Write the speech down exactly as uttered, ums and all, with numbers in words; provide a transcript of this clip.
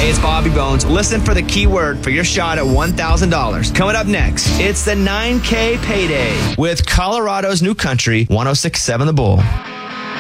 Hey, it's Bobby Bones. Listen for the keyword for your shot at one thousand dollars. Coming up next, it's the nine K payday with Colorado's New Country, one oh six point seven The Bull.